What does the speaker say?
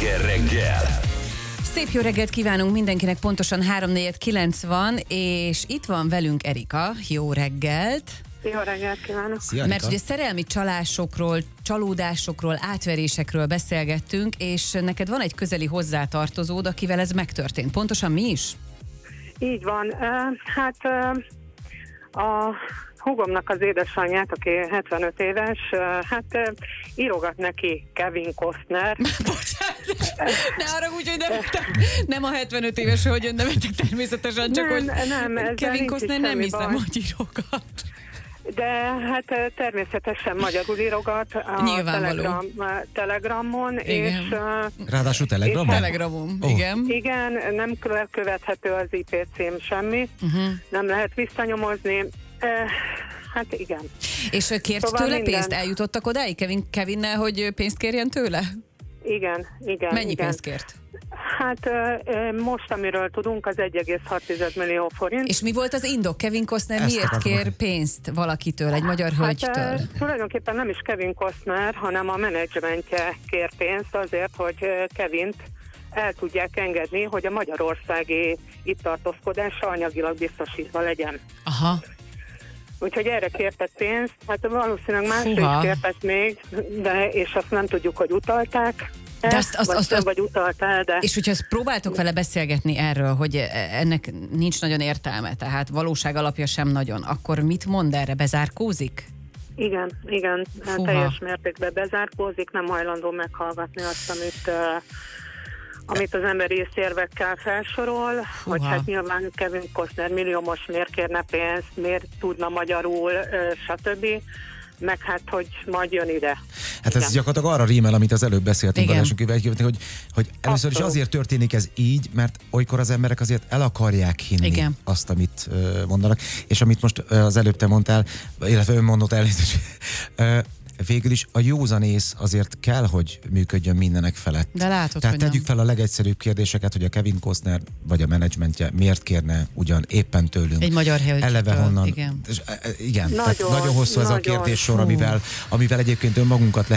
Sláger reggel! Szép jó reggelt kívánunk mindenkinek, pontosan 3:49 van, és itt van velünk Erika. Jó reggelt! Jó reggelt kívánok! Szia, Mert ugye szerelmi csalásokról, csalódásokról, átverésekről beszélgettünk, és neked van egy közeli hozzátartozód, akivel ez megtörtént. Pontosan mi is? Így van. A húgomnak az édesanyját, aki 75 éves, írogat neki Kevin Costner. Bocsánat, ne arra úgy, hogy nem a 75 éves, hogy ön nevetek természetesen, csak hogy Kevin Costner nem hiszem, hogy írogat. De hát természetesen magyarul írogat a Telegramon, igen. és ráadásul Telegramon? Telegramon, igen. Igen, nem követhető az IP cím semmi, nem lehet visszanyomozni. Hát igen. És kért Szóval tőle minden. pénzt? Eljutottak odáig Kevinnel, hogy pénzt kérjen tőle? Igen. Mennyi pénzt kért? Hát most, amiről tudunk, az 1,6 millió forint. És mi volt az indok? Kevin Costner Ezt miért akartam kér mondani. pénzt valakitől, egy magyar hölgytől? Tulajdonképpen nem is Kevin Costner, hanem a menedzsmentje kér pénzt azért, hogy Kevint el tudják engedni, hogy a magyarországi itt tartózkodása anyagilag biztosítva legyen. Aha. Úgyhogy erre kértek pénzt, hát valószínűleg másra Húha. is kértek még, és azt nem tudjuk, hogy utalták. De azt- vagy utaltál, de... És hogyha próbáltok vele beszélgetni erről, hogy ennek nincs nagyon értelme, tehát valóság alapja sem nagyon, akkor mit mond erre? Bezárkózik? Igen, Húha. teljes mértékben bezárkózik, nem hajlandó meghallgatni azt, amit az emberi észérvekkel felsorol, hogy hát nyilván Kevin Costner milliómos miért kérne pénzt, miért tudna magyarul, stb. Meg hát, hogy majd jön ide. Hát ez gyakorlatilag arra rímel, amit az előbb beszéltünk Igen. hogy először is azért történik ez így, mert olykor az emberek azért el akarják hinni Igen. azt, amit mondanak. És amit most az előbb te mondtál, illetve ön mondott el, végül is a józanész azért kell, hogy működjön mindenek felett. De látod, Tehát hogy tegyük nem. fel a legegyszerűbb kérdéseket, hogy a Kevin Costner vagy a menedzsmentje miért kérne ugyan éppen tőlünk. Egy magyar hölgytől, Eleve honnan. igen. Igen, tehát Nagyon, nagyon hosszú ez a nagyon. kérdéssor, amivel egyébként önmagunkat